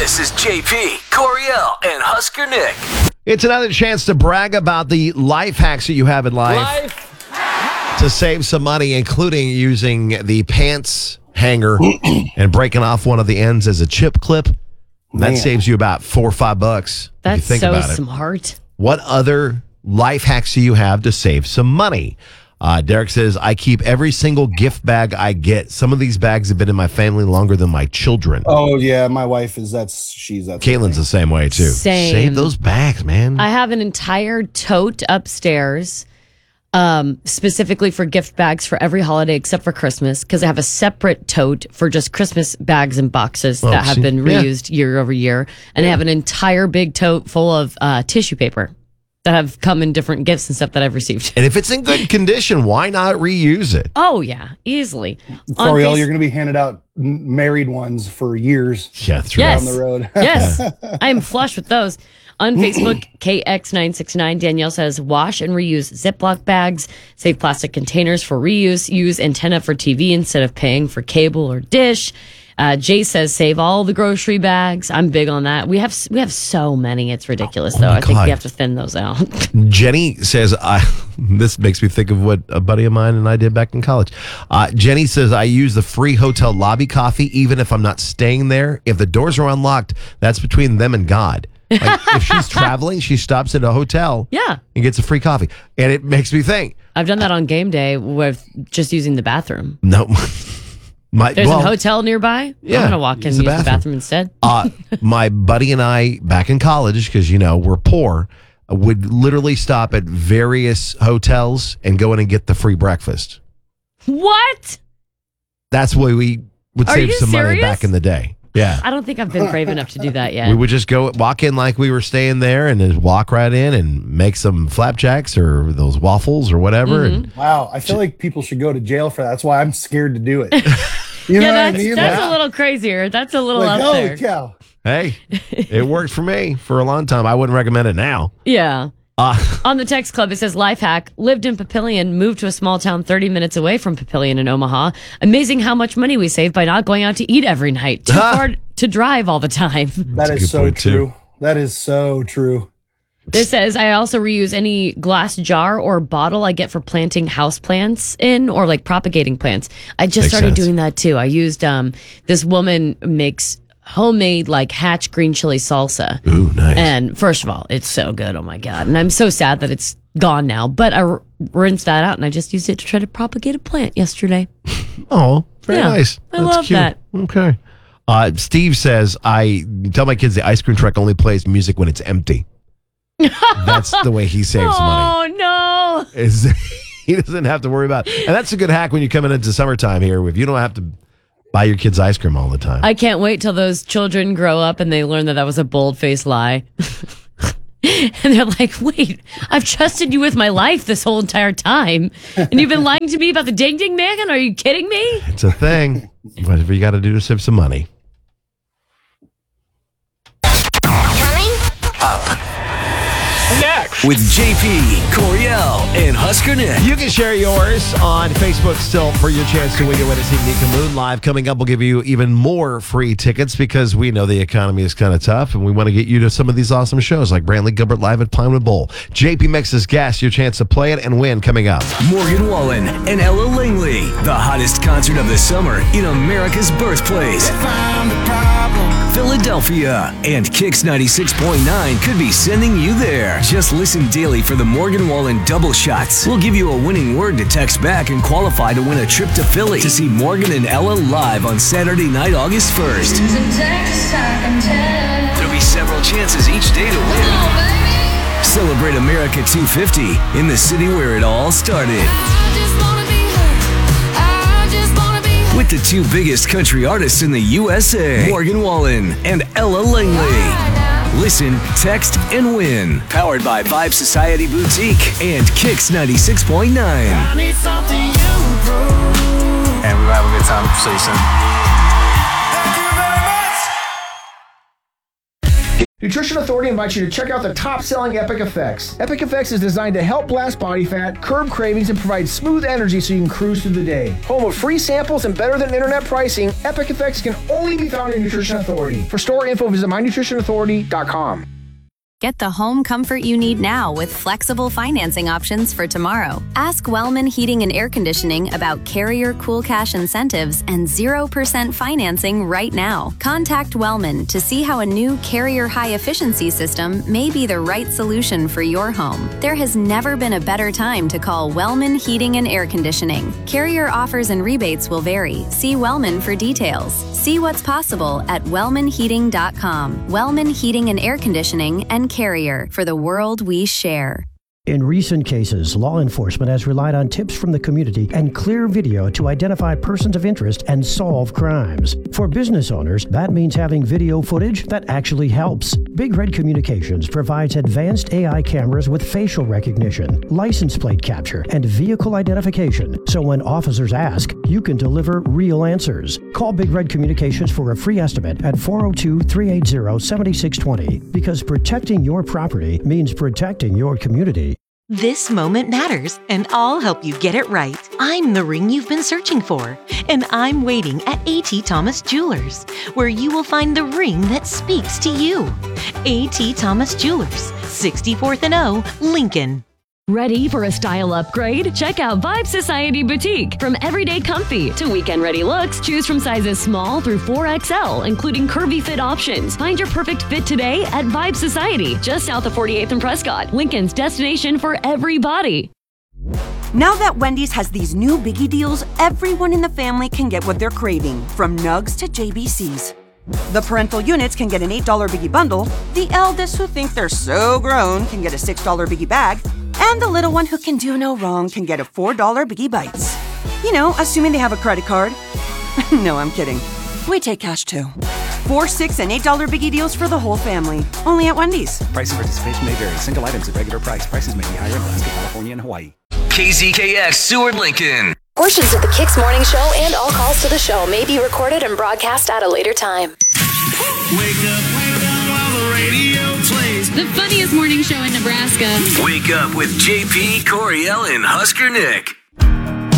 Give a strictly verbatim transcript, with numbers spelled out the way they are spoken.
This is J P, Coriel, and Husker Nick. It's another chance to brag about the life hacks that you have in life, life. to save some money, including using the pants hanger and breaking off one of the ends as a chip clip. That Man. saves you about four or five bucks. That's if you think so about it. smart. What other life hacks do you have to save some money? Uh, Derek says, I keep every single gift bag I get. Some of these bags have been in my family longer than my children. Oh yeah, my wife is that's she's that. Caitlin's the same way too. Same. Save those bags, man. I have an entire tote upstairs, um, specifically for gift bags for every holiday except for Christmas, because I have a separate tote for just Christmas bags and boxes Oh, that have see? been Yeah. reused year over year. And I have an entire big tote full of uh, tissue paper that have come in different gifts and stuff that I've received. And if it's in good condition, why not reuse it? Oh, yeah, easily. On Coriel, Face- you're going to be handed out n- married ones for years Yeah, that's right. Yes. down the road. Yes, I am flush with those. On Facebook, K X nine six nine, Danielle says, wash and reuse Ziploc bags, save plastic containers for reuse, use antenna for T V instead of paying for cable or dish. Uh, Jay says, save all the grocery bags. I'm big on that. We have we have so many. It's ridiculous, though. my I think God. we have to thin those out. Jenny says, I, this makes me think of what a buddy of mine and I did back in college. Uh, Jenny says, I use the free hotel lobby coffee even if I'm not staying there. If the doors are unlocked, that's between them and God. Like, if she's traveling, she stops at a hotel Yeah. and gets a free coffee. And it makes me think, I've done that on game day with just using the bathroom. no. My, There's well, a hotel nearby. yeah, I'm going to walk in and use use the the bathroom. bathroom instead. uh, my buddy and I, back in college, because, you know, we're poor, would literally stop at various hotels and go in and get the free breakfast. What? That's why we would Are save you some money serious? back in the day. Yeah. I don't think I've been brave enough to do that We yet. would just go walk in like we were staying there and then walk right in and make some flapjacks or those waffles or whatever. Mm-hmm. And Wow, I feel like people should go to jail for that. That's why I'm scared to do it. You know Yeah, what I that's, mean? that's Like- a little crazier. That's a little like, up holy there. cow. hey, it worked for me for a long time. I wouldn't recommend it now. Yeah. Uh, On the text club, it says, life hack, lived in Papillion, moved to a small town thirty minutes away from Papillion in Omaha. Amazing how much money we save by not going out to eat every night. Too Ah. far to drive all the time. That a is good so point, too. true. That is so true. This says, I also reuse any glass jar or bottle I get for planting house plants in or like propagating plants. I just Makes started sense. doing that too. I used, um, this woman makes homemade like Hatch green chili salsa. ooh, nice. And first of all, it's so good. Oh my God. And I'm so sad that it's gone now, but I r- rinsed that out and I just used it to try to propagate a plant yesterday. Oh, very Yeah, nice. I love that. Okay. Uh, Steve says, I tell my kids the ice cream truck only plays music when it's empty. That's the way he saves money. Oh no. Is he doesn't have to worry about it. And that's a good hack when you're coming into summertime here. If you don't have to buy your kids ice cream all the time. I can't wait till those children grow up and they learn that that was a bold-faced lie. And they're like, wait, I've trusted you with my life this whole entire time. And you've been lying to me about the Ding Ding Man? Are you kidding me? It's a thing. Whatever you got to do to save some money. With J P, Coriel, and Husker Nick. You can share yours on Facebook still for your chance to win your Wednesday Nika Moon Live. Coming up, we'll give you even more free tickets because we know the economy is kind of tough and we want to get you to some of these awesome shows like Brantley Gilbert Live at Pinewood Bowl. J P Mix's Gas, your chance to play it and win coming up. Morgan Wallen and Ella Langley. The hottest concert of the summer in America's birthplace. Philadelphia. And Kicks ninety-six point nine could be sending you there. Just listen daily for the Morgan Wallen double shots. We'll give you a winning word to text back and qualify to win a trip to Philly to see Morgan and Ella live on Saturday night, August first. There'll be several chances each day to win. Celebrate America two fifty in the city where it all started. With the two biggest country artists in the U S A, Morgan Wallen and Ella Langley. Listen, text, and win. Powered by Vibe Society Boutique and Kicks ninety-six point nine. And we will have a good time. See you soon. Nutrition Authority invites you to check out the top-selling Epic Effects. Epic Effects is designed to help blast body fat, curb cravings, and provide smooth energy so you can cruise through the day. Home of free samples and better-than-internet pricing, Epic Effects can only be found in Nutrition Authority. For store info, visit my nutrition authority dot com. Get the home comfort you need now with flexible financing options for tomorrow. Ask Wellman Heating and Air Conditioning about Carrier Cool Cash incentives and zero percent financing right now. Contact Wellman to see how a new Carrier High Efficiency system may be the right solution for your home. There has never been a better time to call Wellman Heating and Air Conditioning. Carrier offers and rebates will vary. See Wellman for details. See what's possible at wellman heating dot com. Wellman Heating and Air Conditioning and Carrier, for the world we share. In recent cases, law enforcement has relied on tips from the community and clear video to identify persons of interest and solve crimes. For business owners, that means having video footage that actually helps. Big Red Communications provides advanced A I cameras with facial recognition, license plate capture, and vehicle identification. So when officers ask, you can deliver real answers. Call Big Red Communications for a free estimate at four oh two, three eight zero, seven six two zero, because protecting your property means protecting your community. This moment matters, and I'll help you get it right. I'm the ring you've been searching for, and I'm waiting at A T Thomas Jewelers, where you will find the ring that speaks to you. A T Thomas Jewelers, sixty-fourth and O, Lincoln. Ready for a style upgrade? Check out Vibe Society Boutique. From everyday comfy to weekend-ready looks, choose from sizes small through four X L, including curvy fit options. Find your perfect fit today at Vibe Society, just south of forty-eighth and Prescott, Lincoln's destination for every body. Now that Wendy's has these new biggie deals, everyone in the family can get what they're craving, from nugs to J B Cs. The parental units can get an eight dollar biggie bundle, the eldest who think they're so grown can get a six dollar biggie bag, and the little one who can do no wrong can get a four dollar Biggie Bites. You know, assuming they have a credit card. No, I'm kidding. We take cash too. Four, six, and eight dollar Biggie deals for the whole family. Only at Wendy's. Price and participation may vary. Single items at regular price. Prices may be higher in Alaska, California, and Hawaii. K Z K X Seward Lincoln. Portions of the Kicks Morning Show and all calls to the show may be recorded and broadcast at a later time. Wake up, wake up while the radio plays. The funniest morning show in Nebraska. Wake up with J P, Coriel, and Husker Nick.